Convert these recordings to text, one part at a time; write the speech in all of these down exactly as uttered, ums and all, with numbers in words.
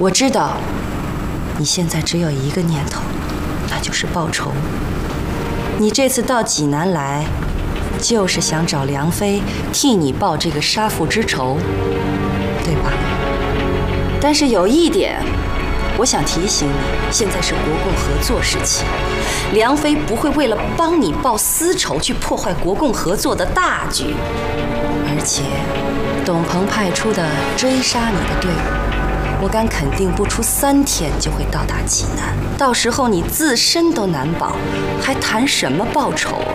我知道，你现在只有一个念头，那就是报仇。你这次到济南来，就是想找梁飞替你报这个杀父之仇，对吧？但是有一点，我想提醒你，现在是国共合作时期，梁飞不会为了帮你报私仇去破坏国共合作的大局。而且，董鹏派出的追杀你的队伍，我敢肯定，不出三天就会到达济南。到时候你自身都难保，还谈什么报仇啊？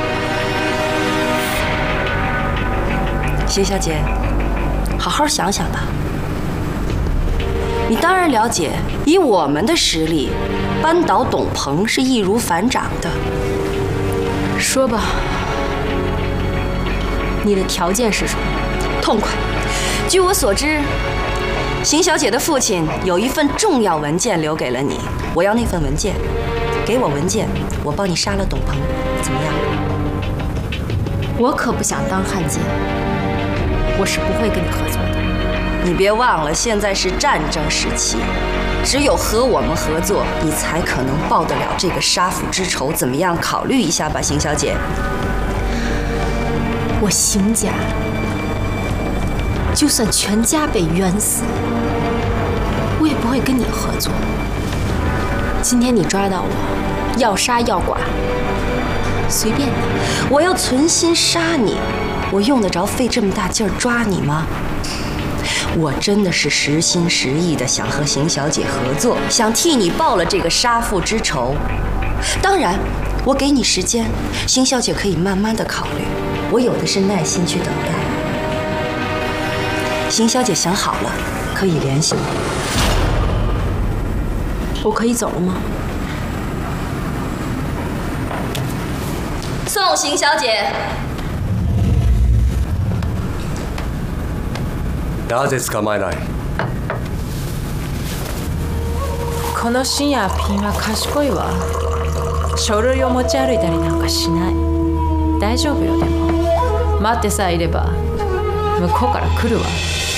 邢小姐，好好想想吧。你当然了解，以我们的实力，扳倒董鹏是易如反掌的。 说吧，你的条件是什么？ 痛快。据我所知，邢小姐的父亲有一份重要文件留给了你，我要那份文件。给我文件，我帮你杀了董鹏，怎么样？ 我可不想当汉奸，我是不会跟你合作的。 你别忘了，现在是战争时期，只有和我们合作，你才可能报得了这个杀父之仇。怎么样？考虑一下吧，邢小姐。 我邢家，就算全家被冤死，我也不会跟你合作。今天你抓到我，要杀要剐，随便你。 我要存心杀你，我用得着费这么大劲儿抓你吗？我真的是实心实意的想和邢小姐合作，想替你报了这个杀父之仇。当然，我给你时间，邢小姐可以慢慢的考虑，我有的是耐心去等待。邢小姐想好了，可以联系我。 我可以走了吗？ 送邢小姐。 なぜ捕まえない？ この深夜ピンは賢いわ。書類を持ち歩いたりなんかしない。大丈夫よ。でも待ってさえいれば向こうから来るわ。